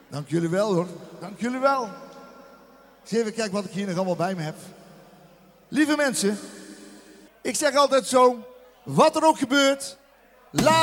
Dank jullie wel hoor. Dank jullie wel. Ik eens even kijken wat ik hier nog allemaal bij me heb. Lieve mensen, ik zeg altijd zo, wat er ook gebeurt, laat